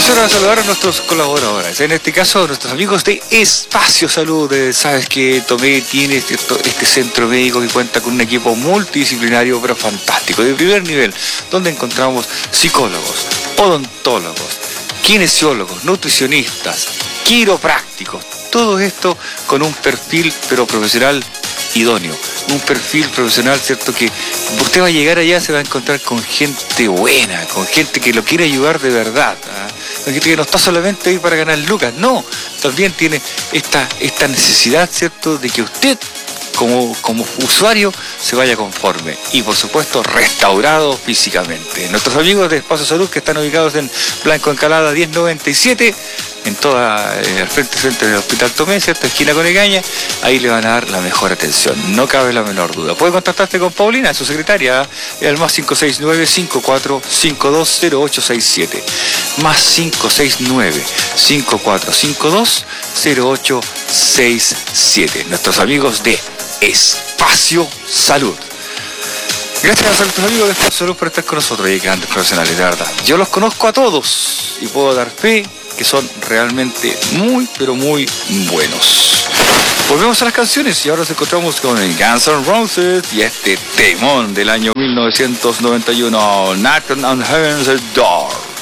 Es hora de saludar a nuestros colaboradores, en este caso a nuestros amigos de Espacio Salud. Sabes que Tomé tiene este centro médico que cuenta con un equipo multidisciplinario pero fantástico, de primer nivel, donde encontramos psicólogos, odontólogos, kinesiólogos, nutricionistas, quiroprácticos, todo esto con un perfil pero profesional idóneo, un perfil profesional, ¿cierto? Que usted va a llegar allá, se va a encontrar con gente buena, con gente que lo quiere ayudar de verdad, con gente que no está solamente ahí para ganar lucas, no, también tiene esta necesidad, ¿cierto?, de que usted como usuario se vaya conforme y por supuesto restaurado físicamente. Nuestros amigos de Espacio Salud, que están ubicados en Blanco Encalada 1097, en toda al frente del Hospital Tomé, ¿cierto?, esquina con Egaña, ahí le van a dar la mejor atención, no cabe la menor duda. Puede contactarte con Paulina, su secretaria, al más 569-5452-0867, más 569-5452-0867. Nuestros amigos de Espacio Salud. Gracias a nuestros amigos de Espacio Salud por estar con nosotros y grandes profesionales, de verdad. Yo los conozco a todos y puedo dar fe que son realmente muy, pero muy buenos. Volvemos a las canciones y ahora nos encontramos con el Guns N' Roses y este temón del año 1991, Knocking on Heaven's Door.